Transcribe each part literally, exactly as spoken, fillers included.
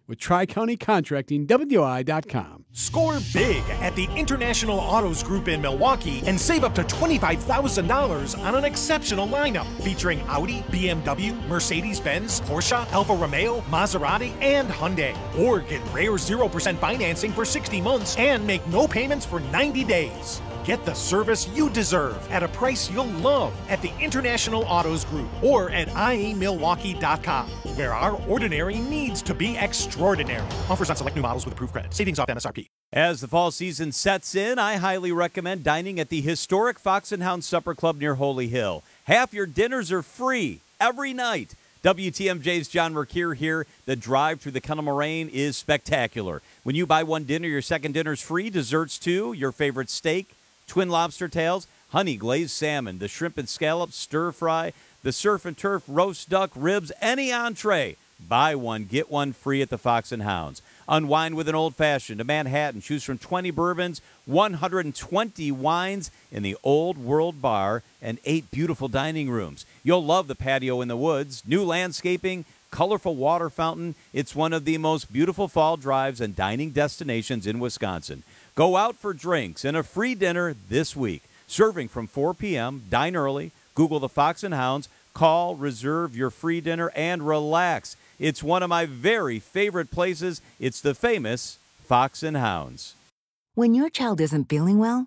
with Tri-County Contracting, W I dot com. Score big at the International Autos Group in Milwaukee and save up to twenty-five thousand dollars on an exceptional lineup featuring Audi, B M W, Mercedes-Benz, Porsche, Alfa Romeo, Maserati, and Hyundai. Or get rare zero percent financing for sixty months and make no payments for ninety days. Get the service you deserve at a price you'll love at the International Autos Group or at I A Milwaukee dot com, where our ordinary needs to be extraordinary. Offers on select new models with approved credit. Savings off M S R P. As the fall season sets in, I highly recommend dining at the historic Fox and Hound Supper Club near Holy Hill. Half your dinners are free every night. W T M J's John Mercure here. The drive through the Kennel Moraine is spectacular. When you buy one dinner, your second dinner's free. Desserts too. Your favorite steak, twin lobster tails, honey glazed salmon, the shrimp and scallops, stir fry, the surf and turf, roast duck, ribs, any entree. Buy one, get one free at the Fox and Hounds. Unwind with an old-fashioned, a Manhattan. Choose from twenty bourbons, one hundred twenty wines in the Old World Bar, and eight beautiful dining rooms. You'll love the patio in the woods, new landscaping, colorful water fountain. It's one of the most beautiful fall drives and dining destinations in Wisconsin. Go out for drinks and a free dinner this week. Serving from four p.m., dine early, Google the Fox and Hounds, call, reserve your free dinner, and relax. It's one of my very favorite places. It's the famous Fox and Hounds. When your child isn't feeling well,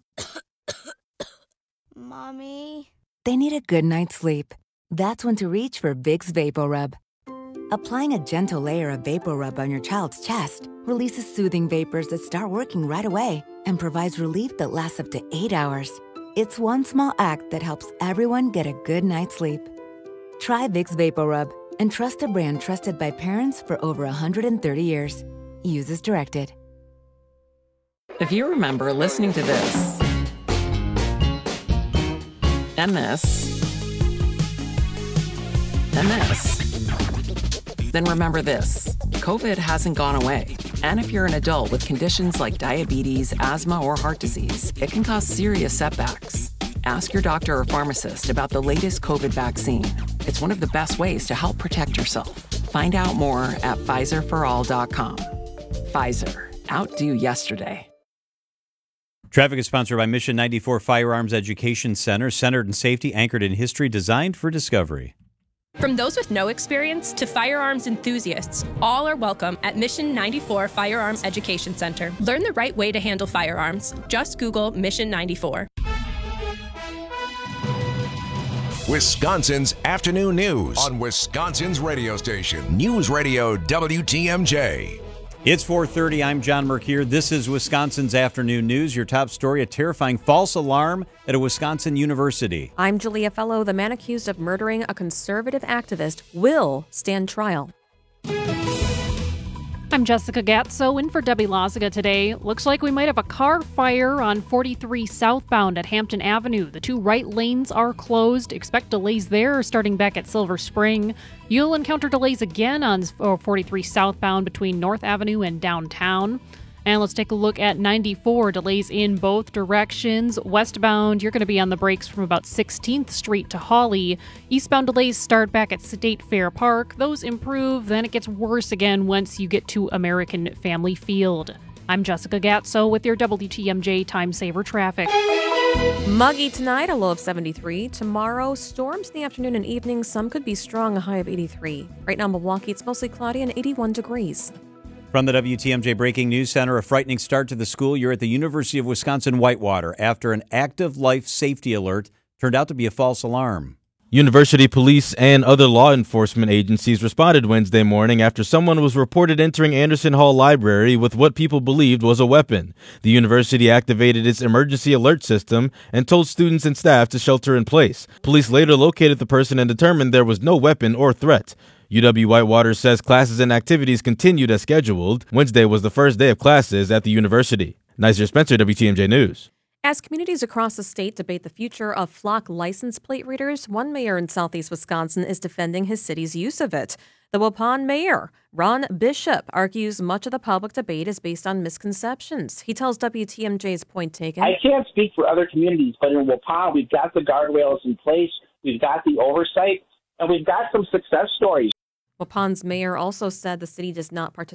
Mommy, they need a good night's sleep. That's when to reach for Vicks VapoRub. Applying a gentle layer of VapoRub on your child's chest releases soothing vapors that start working right away and provides relief that lasts up to eight hours. It's one small act that helps everyone get a good night's sleep. Try Vicks VapoRub and trust a brand trusted by parents for over one hundred thirty years. Use as directed. If you remember listening to this and this and this, then remember this. COVID hasn't gone away. And if you're an adult with conditions like diabetes, asthma, or heart disease, it can cause serious setbacks. Ask your doctor or pharmacist about the latest COVID vaccine. It's one of the best ways to help protect yourself. Find out more at Pfizer for all dot com. Pfizer. Outdo yesterday. Traffic is sponsored by Mission ninety-four Firearms Education Center, centered in safety, anchored in history, designed for discovery. From those with no experience to firearms enthusiasts, all are welcome at Mission ninety-four Firearms Education Center. Learn the right way to handle firearms. Just Google Mission ninety-four. Wisconsin's afternoon news on Wisconsin's radio station, News Radio W T M J. It's four thirty. I'm John Mercure. This is Wisconsin's afternoon news. Your top story, a terrifying false alarm at a Wisconsin university. I'm Julia Fellow. The man accused of murdering a conservative activist will stand trial. I'm Jessica Gatso in for Debbie Loziga today. Looks like we might have a car fire on forty-three southbound at Hampton Avenue. The two right lanes are closed. Expect delays there starting back at Silver Spring. You'll encounter delays again on forty-three southbound between North Avenue and downtown. And let's take a look at ninety-four. Delays in both directions. Westbound, you're going to be on the brakes from about sixteenth Street to Hawley. Eastbound delays start back at State Fair Park. Those improve, then it gets worse again once you get to American Family Field. I'm Jessica Gatso with your W T M J Time Saver Traffic. Muggy tonight, a low of seventy-three. Tomorrow, storms in the afternoon and evening. Some could be strong, a high of eighty-three. Right now, Milwaukee, it's mostly cloudy and eighty-one degrees. From the W T M J Breaking News Center, a frightening start to the school year at the University of Wisconsin-Whitewater after an active life safety alert turned out to be a false alarm. University police and other law enforcement agencies responded Wednesday morning after someone was reported entering Anderson Hall Library with what people believed was a weapon. The university activated its emergency alert system and told students and staff to shelter in place. Police later located the person and determined there was no weapon or threat. U W-Whitewater says classes and activities continued as scheduled. Wednesday was the first day of classes at the university. Nizer Spencer, W T M J News. As communities across the state debate the future of flock license plate readers, one mayor in southeast Wisconsin is defending his city's use of it. The Waupun mayor, Ron Bishop, argues much of the public debate is based on misconceptions. He tells W T M J's Point Taken. I can't speak for other communities, but in Waupun, we've got the guardrails in place, we've got the oversight, and we've got some success stories. Waupun's mayor also said the city does not participate